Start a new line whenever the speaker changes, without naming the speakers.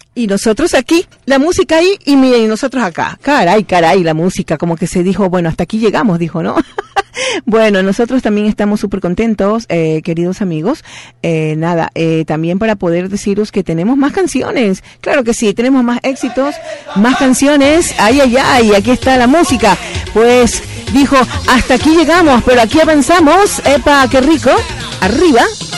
Y nosotros aquí, la música ahí y nosotros acá. Caray, la música, como que se dijo, bueno, hasta aquí llegamos, dijo, ¿no? Bueno, nosotros también estamos súper contentos, queridos amigos. También para poder deciros que tenemos más canciones. Claro que sí, tenemos más éxitos, más canciones. Ay, aquí está la música. Pues dijo, hasta aquí llegamos, pero aquí avanzamos. Epa, qué rico. Arriba.